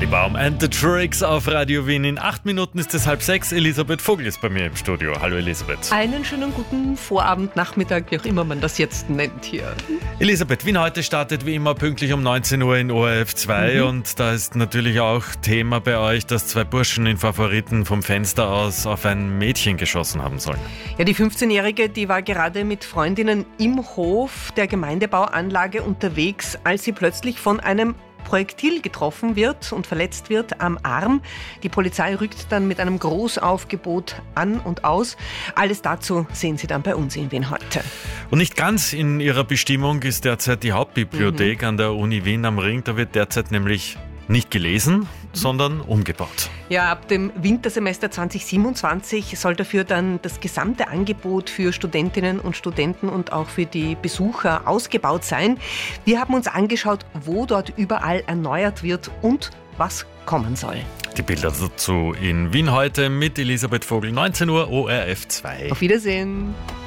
Andy Baum and the Tricks auf Radio Wien. In 8 Minuten ist es 5:30. Elisabeth Vogel ist bei mir im Studio. Hallo Elisabeth. Einen schönen guten Vorabend, Nachmittag, wie auch immer man das jetzt nennt hier. Elisabeth, Wien heute startet wie immer pünktlich um 19 Uhr in ORF 2 und da ist natürlich auch Thema bei euch, dass 2 Burschen in Favoriten vom Fenster aus auf ein Mädchen geschossen haben sollen. Ja, die 15-Jährige, die war gerade mit Freundinnen im Hof der Gemeindebauanlage unterwegs, als sie plötzlich von einem Projektil getroffen wird und verletzt wird am Arm. Die Polizei rückt dann mit einem Großaufgebot an und aus. Alles dazu sehen Sie dann bei uns in Wien heute. Und nicht ganz in ihrer Bestimmung ist derzeit die Hauptbibliothek an der Uni Wien am Ring. Da wird derzeit nämlich nicht gelesen, sondern umgebaut. Ja, ab dem Wintersemester 2027 soll dafür dann das gesamte Angebot für Studentinnen und Studenten und auch für die Besucher ausgebaut sein. Wir haben uns angeschaut, wo dort überall erneuert wird und was kommen soll. Die Bilder dazu in Wien heute mit Elisabeth Vogel, 19 Uhr, ORF 2. Auf Wiedersehen.